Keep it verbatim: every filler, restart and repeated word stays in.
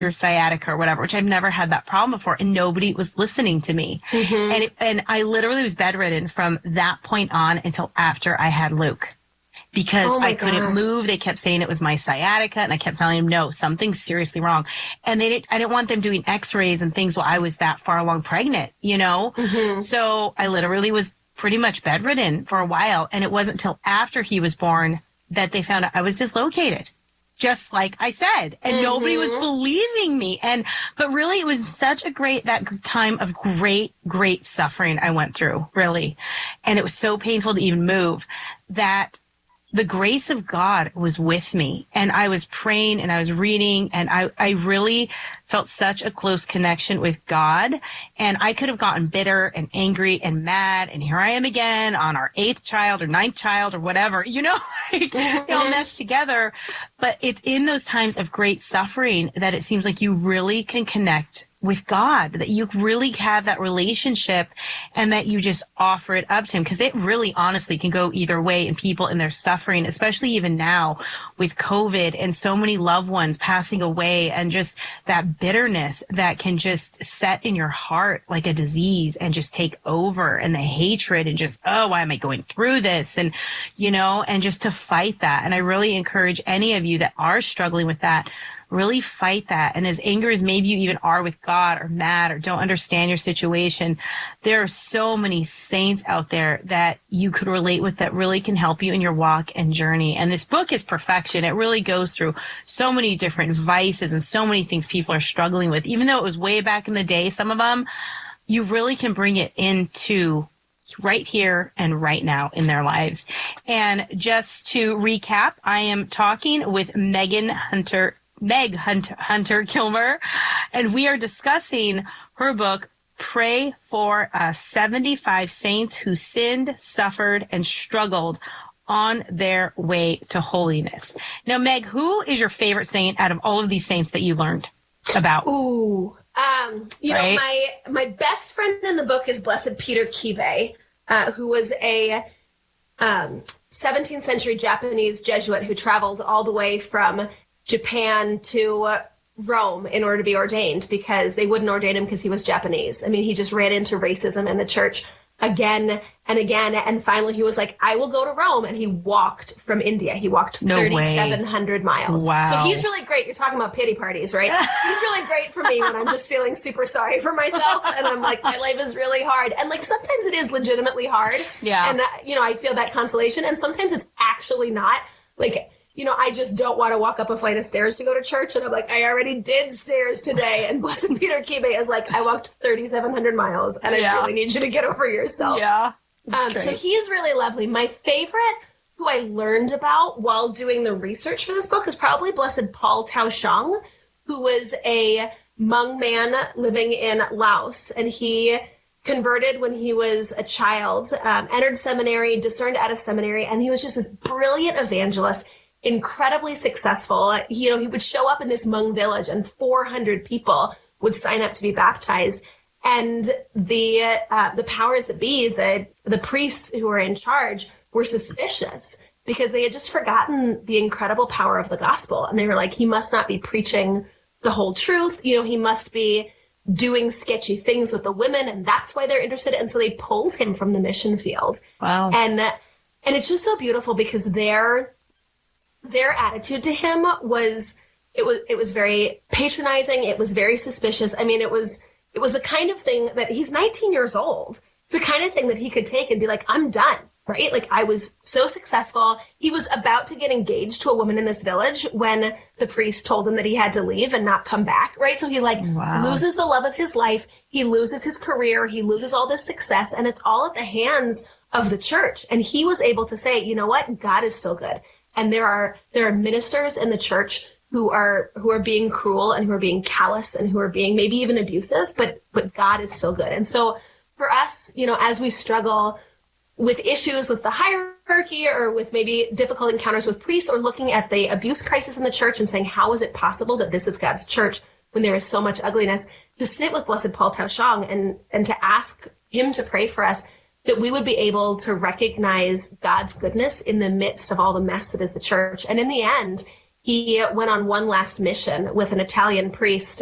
your sciatica or whatever, which I've never had that problem before. And nobody was listening to me. Mm-hmm. And, it, and I literally was bedridden from that point on until after I had Luke. Because oh I couldn't gosh. move. They kept saying it was my sciatica, and I kept telling them, no, something's seriously wrong. And they didn't, I didn't want them doing x-rays and things while I was that far along pregnant, you know? Mm-hmm. So I literally was pretty much bedridden for a while. And it wasn't until after he was born that they found out I was dislocated, just like I said. And mm-hmm. nobody was believing me. And, but really it was such a great, that time of great, great suffering I went through, really. And it was so painful to even move that the grace of God was with me, and I was praying and I was reading, and I, I really felt such a close connection with God. And I could have gotten bitter and angry and mad, and here I am again on our eighth child or ninth child or whatever, you know, like they all meshed together. But it's in those times of great suffering that it seems like you really can connect with God, that you really have that relationship and that you just offer it up to him. Because it really honestly can go either way in people in their suffering, especially even now with COVID and so many loved ones passing away, and just that bitterness that can just set in your heart like a disease and just take over, and the hatred and just, oh, why am I going through this? And, you know, and just to fight that. And I really encourage any of you that are struggling with that, really fight that. And as angry as maybe you even are with God or mad or don't understand your situation, there are so many saints out there that you could relate with that really can help you in your walk and journey. And this book is perfection. It really goes through so many different vices and so many things people are struggling with. Even though it was way back in the day, some of them, you really can bring it into right here and right now in their lives. And just to recap, I am talking with Megan Hunter Meg Hunter, Hunter Kilmer, and we are discussing her book, Pray for uh, seventy-five Saints Who Sinned, Suffered, and Struggled on Their Way to Holiness. Now, Meg, who is your favorite saint out of all of these saints that you learned about? Ooh, um, you right? know, my my best friend in the book is Blessed Peter Kibe, uh, who was a um, seventeenth century Japanese Jesuit who traveled all the way from Japan to Rome in order to be ordained, because they wouldn't ordain him because he was Japanese. I mean, he just ran into racism in the church again and again. And finally he was like, I will go to Rome. And he walked from India. He walked no thirty-seven hundred miles. Wow. So he's really great. You're talking about pity parties, right? He's really great for me when I'm just feeling super sorry for myself. And I'm like, my life is really hard. And like, sometimes it is legitimately hard. Yeah. And, uh, you know, I feel that consolation. And sometimes it's actually not. Like, you know, I just don't want to walk up a flight of stairs to go to church. And I'm like, I already did stairs today. And Blessed Peter Kibe is like, I walked thirty-seven hundred miles and yeah. I really need you to get over yourself. Yeah. Um, so he's really lovely. My favorite, who I learned about while doing the research for this book, is probably Blessed Paul Tao Shang, who was a Hmong man living in Laos. And he converted when he was a child, um, entered seminary, discerned out of seminary. And he was just this brilliant evangelist, incredibly successful. You know, he would show up in this Hmong village and four hundred people would sign up to be baptized. And the uh, the powers that be, the the priests who were in charge, were suspicious because they had just forgotten the incredible power of the gospel. And they were like, he must not be preaching the whole truth. You know, he must be doing sketchy things with the women, and that's why they're interested. And so they pulled him from the mission field. Wow. And and it's just so beautiful because they're their attitude to him was, it was, it was very patronizing. It was very suspicious. I mean, it was, it was the kind of thing that he's nineteen years old. It's the kind of thing that he could take and be like, I'm done, right? Like, I was so successful. He was about to get engaged to a woman in this village when the priest told him that he had to leave and not come back, right? So he like wow. loses the love of his life. He loses his career. He loses all this success, and it's all at the hands of the church. And he was able to say, you know what? God is still good. And there are, there are ministers in the church who are, who are being cruel and who are being callous and who are being maybe even abusive, but, but God is still good. And so for us, you know, as we struggle with issues with the hierarchy or with maybe difficult encounters with priests, or looking at the abuse crisis in the church and saying, how is it possible that this is God's church when there is so much ugliness, to sit with Blessed Paul Tao Shang and, and to ask him to pray for us, that we would be able to recognize God's goodness in the midst of all the mess that is the church. And in the end, he went on one last mission with an Italian priest